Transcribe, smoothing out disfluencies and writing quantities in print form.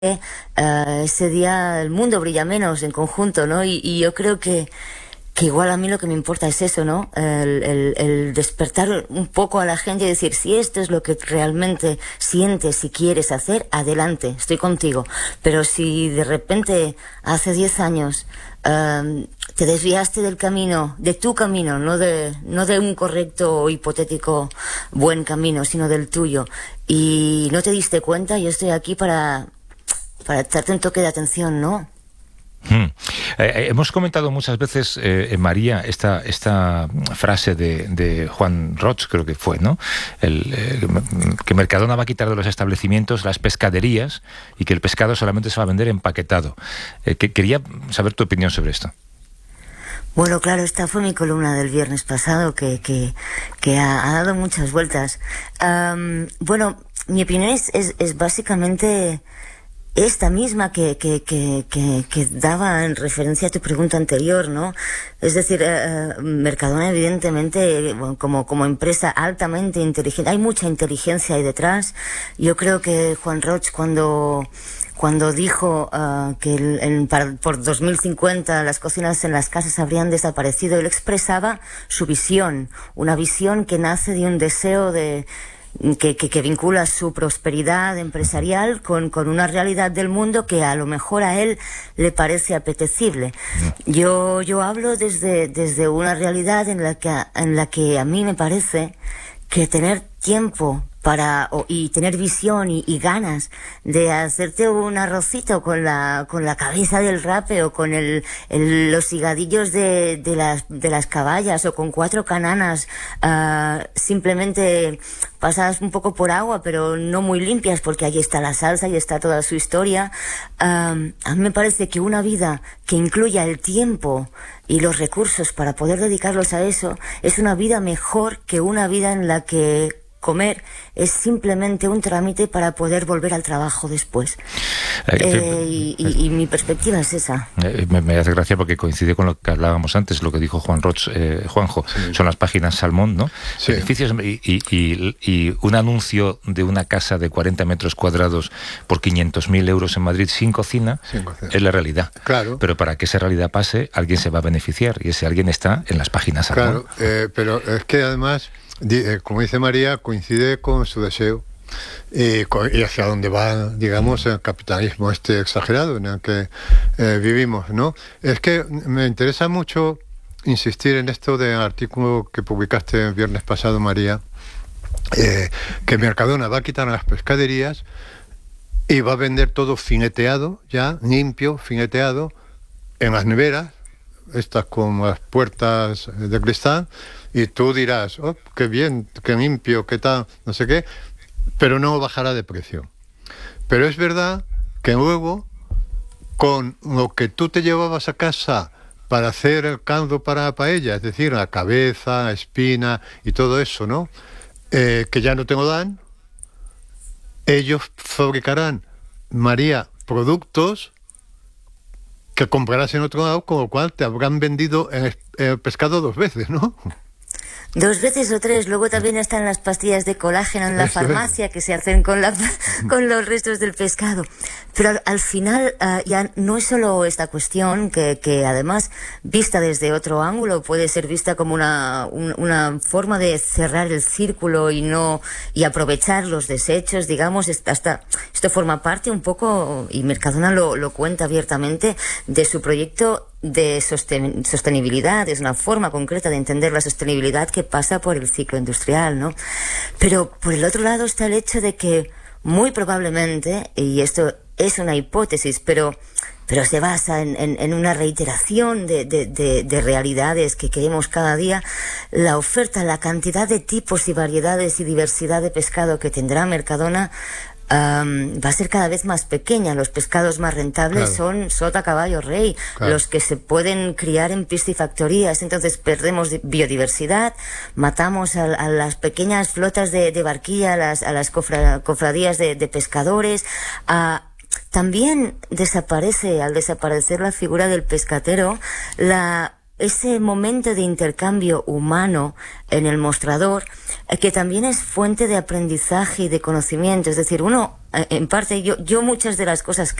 ese día el mundo brilla menos en conjunto, ¿no? Y yo creo que igual a mí lo que me importa es eso, ¿no? El despertar un poco a la gente y decir, si esto es lo que realmente sientes y quieres hacer, adelante, estoy contigo. Pero si de repente hace 10 años te desviaste del camino, de tu camino, no de un correcto o hipotético buen camino, sino del tuyo, y no te diste cuenta, yo estoy aquí para darte un toque de atención, ¿no? Hemos comentado muchas veces, María, esta frase de Juan Roig, creo que fue, ¿no? Que Mercadona va a quitar de los establecimientos las pescaderías y que el pescado solamente se va a vender empaquetado. Quería saber tu opinión sobre esto. Bueno, claro, esta fue mi columna del viernes pasado que ha dado muchas vueltas. Bueno, mi opinión es básicamente esta misma que daba en referencia a tu pregunta anterior, ¿no? Es decir, Mercadona, evidentemente, bueno, como empresa altamente inteligente, hay mucha inteligencia ahí detrás. Yo creo que Juan Roig, cuando dijo que por 2050 las cocinas en las casas habrían desaparecido, él expresaba su visión, una visión que nace de un deseo que vincula su prosperidad empresarial con una realidad del mundo que a lo mejor a él le parece apetecible. Yo hablo desde una realidad en la que a mí me parece que tener tiempo y tener visión y ganas de hacerte un arrocito con la cabeza del rape o con los higadillos de las caballas o con 4 cananas simplemente pasadas un poco por agua pero no muy limpias porque ahí está la salsa y está toda su historia. A mí me parece que una vida que incluya el tiempo y los recursos para poder dedicarlos a eso es una vida mejor que una vida en la que comer es simplemente un trámite para poder volver al trabajo después. Y mi perspectiva es esa. Me hace gracia porque coincide con lo que hablábamos antes, lo que dijo Juan Roig, Juanjo. Sí. Son las páginas Salmón, ¿no? Sí. Beneficios y un anuncio de una casa de 40 metros cuadrados por 500.000 euros en Madrid sin cocina es la realidad. Claro. Pero para que esa realidad pase, alguien se va a beneficiar y ese alguien está en las páginas Salmón. Claro, pero es que además, como dice María, coincide con su deseo y hacia dónde va, digamos, el capitalismo exagerado en el que vivimos, ¿no? Es que me interesa mucho insistir en esto del artículo que publicaste el viernes pasado, María, que Mercadona va a quitar las pescaderías y va a vender todo fileteado, ya, limpio, fileteado, en las neveras, estas con las puertas de cristal. Y tú dirás, oh, qué bien, qué limpio, qué tal, no sé qué, pero no bajará de precio. Pero es verdad que luego, con lo que tú te llevabas a casa para hacer el caldo para la paella, es decir, la cabeza, la espina y todo eso, ¿no? Que ya no te lo dan, ellos fabricarán, María, productos que comprarás en otro lado, con lo cual te habrán vendido el pescado 2 veces, ¿no? 2 veces o 3. Luego también están las pastillas de colágeno en la farmacia que se hacen con los restos del pescado. Pero al final ya no es solo esta cuestión que además, vista desde otro ángulo, puede ser vista como una forma de cerrar el círculo y aprovechar los desechos, digamos. Esto forma parte un poco, y Mercadona lo cuenta abiertamente, de su proyecto de sostenibilidad. Es una forma concreta de entender la sostenibilidad que pasa por el ciclo industrial, ¿no? Pero por el otro lado está el hecho de que muy probablemente, y esto es una hipótesis, pero se basa en una reiteración de realidades que vemos cada día, la oferta, la cantidad de tipos y variedades y diversidad de pescado que tendrá Mercadona va a ser cada vez más pequeña. Los pescados más rentables son sota, caballo, rey, los que se pueden criar en piscifactorías. Entonces perdemos biodiversidad, matamos a las pequeñas flotas de barquilla, a las cofradías de pescadores. También al desaparecer la figura del pescatero, ese momento de intercambio humano en el mostrador que también es fuente de aprendizaje y de conocimiento. Es decir, uno, en parte, yo muchas de las cosas